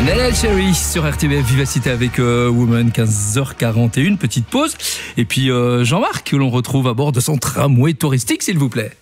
Leila Cherry sur RTBF Vivacité avec Woman, 15h41, petite pause. Et puis Jean-Marc que l'on retrouve à bord de son tramway touristique, s'il vous plaît.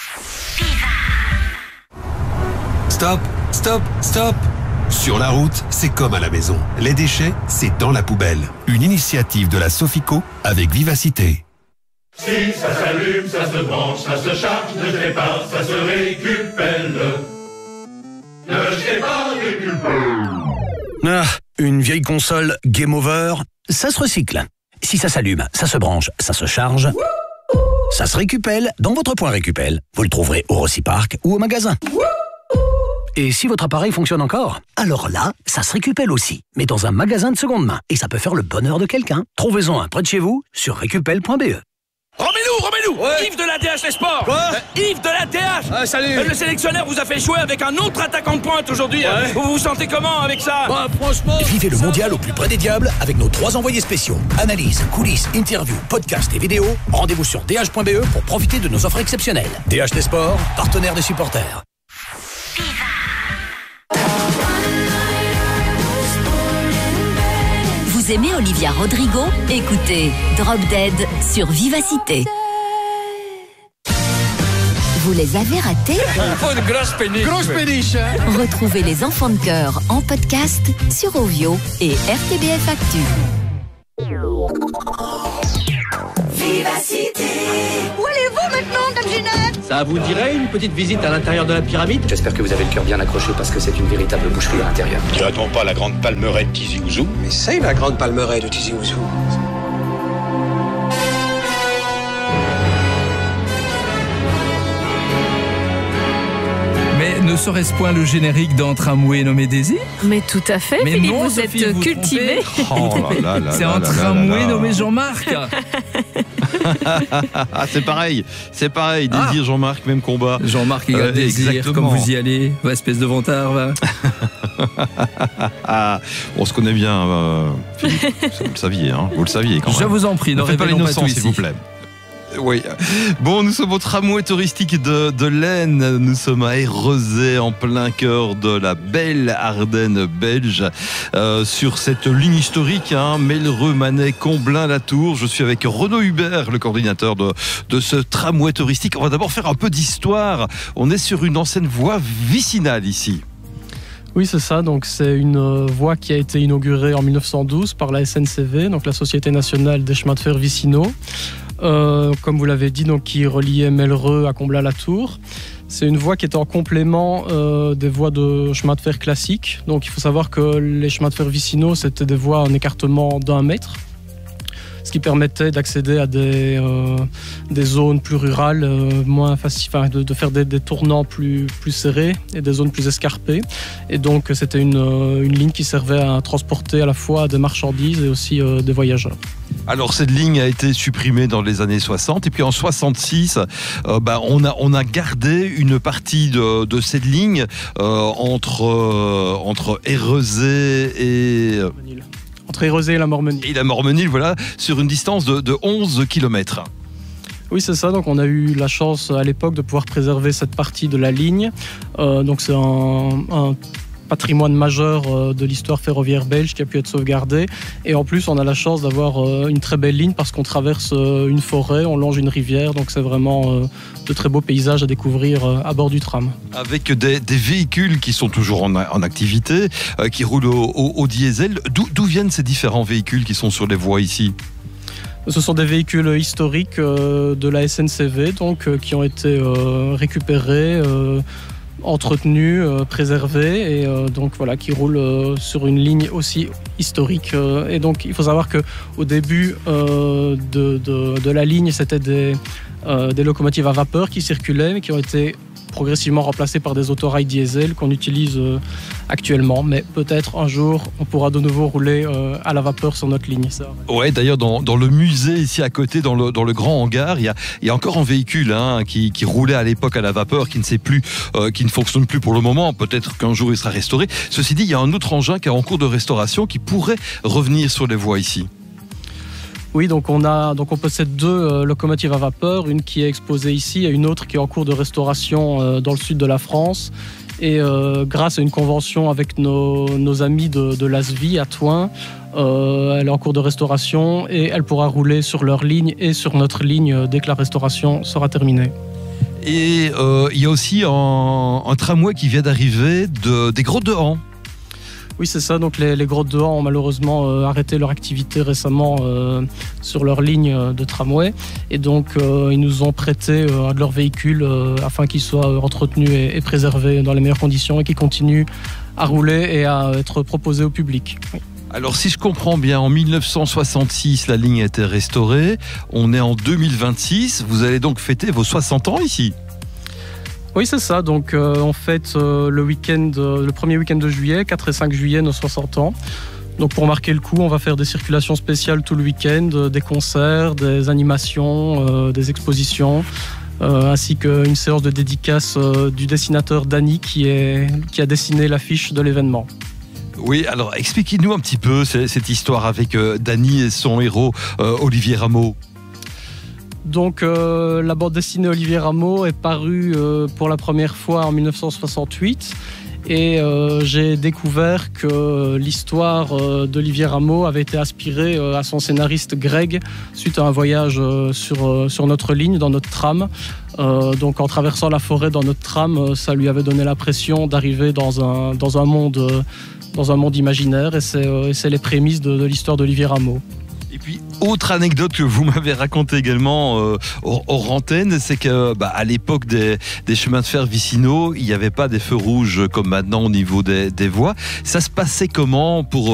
Stop, stop, stop. Sur la route, c'est comme à la maison. Les déchets, c'est dans la poubelle. Une initiative de la Sofico avec Vivacité. Si ça s'allume, ça se branche, ça se charge, ne jetez pas, ça se récupère. Ne jetez pas, récupère. Ah, une vieille console Game Over, ça se recycle. Si ça s'allume, ça se branche, ça se charge, ça se récupère dans votre point récupère. Vous le trouverez au Rocipark ou au magasin. Et si votre appareil fonctionne encore, alors là, ça se récupère aussi, mais dans un magasin de seconde main. Et ça peut faire le bonheur de quelqu'un. Trouvez-en un près de chez vous sur récupel.be. Remets-nous ouais. Yves de la DH Les Sports. Quoi Yves de la DH. Salut. Le sélectionneur vous a fait jouer avec un autre attaquant de pointe aujourd'hui. Ouais. Vous vous sentez comment avec ça? Franchement... Vivez le mondial au plus près des diables avec nos 3 envoyés spéciaux. Analyse, coulisses, interviews, podcasts et vidéos. Rendez-vous sur dh.be pour profiter de nos offres exceptionnelles. DH Les Sports, partenaire des supporters. Vous aimez Olivia Rodrigo? Écoutez Drop Dead sur Vivacité. Vous les avez ratés? Oh, une grosse péniche. Grosse péniche, hein? Retrouvez les enfants de cœur en podcast sur Ovio et RTBF Actu. Vivacité. Où allez-vous maintenant, Dame Ginette? Ça vous dirait une petite visite à l'intérieur de la pyramide? J'espère que vous avez le cœur bien accroché parce que c'est une véritable boucherie à l'intérieur. Dirait-on pas la grande palmeraie de Tizi Ouzou? Mais c'est la grande palmeraie de Tizi Ouzou. Mais ne serait-ce point le générique d'un tramway nommé Daisy? Mais tout à fait, mais Philippe, non, vous Sophie, êtes vous cultivé. C'est un tramway nommé Jean-Marc. C'est pareil, Désir, Jean-Marc, même combat. Jean-Marc égale Désir, exactement. comme vous y allez, espèce de vantard, va. On se connaît bien, Philippe, vous le saviez, hein, vous le saviez quand même. Je vous en prie, ne révélons pas tout s'il vous ici. plaît. Oui. Bon, nous sommes au tramway touristique de l'Aisne. Nous sommes à Érezé, en plein cœur de la belle Ardenne belge. Sur cette ligne historique, Mellereux, Manet, Comblain, Latour. Je suis avec Renaud Hubert, le coordinateur de ce tramway touristique. On va d'abord faire un peu d'histoire. On est sur une ancienne voie vicinale ici. Oui, c'est ça. Donc, c'est une voie qui a été inaugurée en 1912 par la SNCV, donc la Société nationale des chemins de fer vicinaux. Comme vous l'avez dit, donc, qui reliait Mellereux à Comblain-Latour. C'est une voie qui était en complément des voies de chemin de fer classiques. Donc il faut savoir que les chemins de fer vicinaux, c'était des voies en écartement d'1 mètre, ce qui permettait d'accéder à des zones plus rurales, moins faciles, de faire des tournants plus serrés et des zones plus escarpées. Et donc c'était une ligne qui servait à transporter à la fois des marchandises et aussi des voyageurs. Alors cette ligne a été supprimée dans les années 60 et puis en 66, on a gardé une partie de cette ligne entre Érezé et... Entre Érezé et la Mormenille. Et la Mormenille, voilà, sur une distance de 11 km. Oui, c'est ça. Donc, on a eu la chance à l'époque de pouvoir préserver cette partie de la ligne. Donc, c'est un patrimoine majeur de l'histoire ferroviaire belge qui a pu être sauvegardé. Et en plus, on a la chance d'avoir une très belle ligne parce qu'on traverse une forêt, on longe une rivière. Donc, c'est vraiment de très beaux paysages à découvrir à bord du tram. Avec des véhicules qui sont toujours en activité, qui roulent au diesel. D'où viennent ces différents véhicules qui sont sur les voies ici ? Ce sont des véhicules historiques de la SNCV, donc, qui ont été récupérés, entretenus, préservés, et donc voilà, qui roulent sur une ligne aussi historique. Et donc il faut savoir qu'au début de la ligne, c'était des locomotives à vapeur qui circulaient, mais qui ont été progressivement remplacées par des autorails diesel qu'on utilise actuellement. Mais peut-être un jour, on pourra de nouveau rouler à la vapeur sur notre ligne. Ouais, d'ailleurs, dans le musée ici à côté, dans le grand hangar, il y a encore un véhicule qui roulait à l'époque à la vapeur, qui ne fonctionne plus pour le moment. Peut-être qu'un jour il sera restauré. Ceci dit, il y a un autre engin qui est en cours de restauration qui pourrait revenir sur les voies ici. Oui, donc on possède 2 locomotives à vapeur, une qui est exposée ici et une autre qui est en cours de restauration dans le sud de la France. Et grâce à une convention avec nos amis de l'ASVI à Thoin, elle est en cours de restauration et elle pourra rouler sur leur ligne et sur notre ligne dès que la restauration sera terminée. Et il y a aussi un tramway qui vient d'arriver des Grottes de Han. Oui, c'est ça. Donc les Grottes de Han ont malheureusement arrêté leur activité récemment sur leur ligne de tramway. Et donc, ils nous ont prêté un de leurs véhicules afin qu'ils soient entretenus et préservés dans les meilleures conditions et qu'ils continuent à rouler et à être proposés au public. Oui. Alors, si je comprends bien, en 1966, la ligne a été restaurée. On est en 2026. Vous allez donc fêter vos 60 ans ici ? Oui, c'est ça. Donc, on fête le premier week-end de juillet, 4 et 5 juillet, nos 60 ans. Donc, pour marquer le coup, on va faire des circulations spéciales tout le week-end, des concerts, des animations, des expositions, ainsi qu'une séance de dédicace du dessinateur Dany qui a dessiné l'affiche de l'événement. Oui, alors expliquez-nous un petit peu cette histoire avec Dany et son héros Olivier Rameau. Donc la bande dessinée Olivier Rameau est parue pour la première fois en 1968 et j'ai découvert que l'histoire d'Olivier Rameau avait été inspirée à son scénariste Greg suite à un voyage sur notre ligne, dans notre tram. Donc en traversant la forêt dans notre tram, ça lui avait donné l'impression d'arriver dans un monde imaginaire et c'est les prémices de l'histoire d'Olivier Rameau. Et puis, autre anecdote que vous m'avez racontée également hors antenne, c'est qu'à l'époque des chemins de fer vicinaux, il n'y avait pas des feux rouges comme maintenant au niveau des voies. Ça se passait comment pour